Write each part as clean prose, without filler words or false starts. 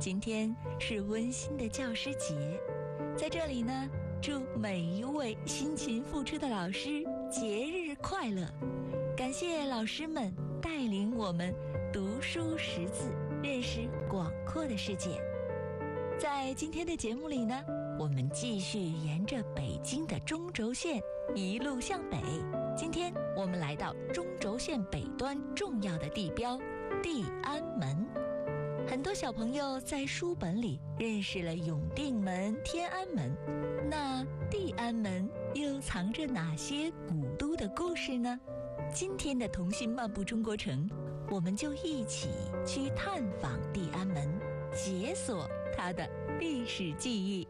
今天是温馨的教师节，在这里呢，祝每一位辛勤付出的老师节日快乐！感谢老师们带领我们读书识字，认识广阔的世界。在今天的节目里呢，我们继续沿着北京的中轴线一路向北。今天我们来到中轴线北端重要的地标地安门。很多小朋友在书本里认识了永定门、天安门，那地安门又藏着哪些古都的故事呢？今天的童心漫步中国城，我们就一起去探访地安门，解锁它的历史记忆。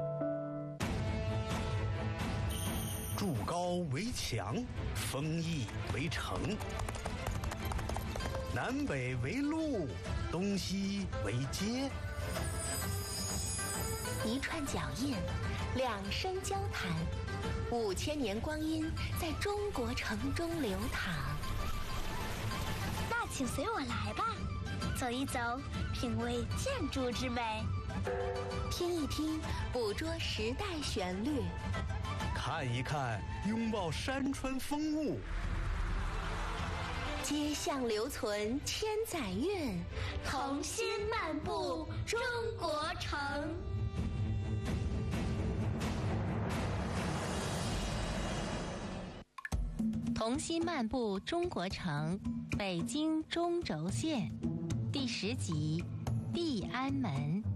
筑高为墙，封邑为城，南北为路，东西为街。 一串脚印，两声交谈，5000年光阴在中国城中流淌。 那请随我来吧，走一走，品味建筑之美； 听一听，捕捉时代旋律； 看一看，拥抱山川风物。 街巷留存千载韵， 童心漫步中国城。 童心漫步中国城，北京中轴线第10集地安门。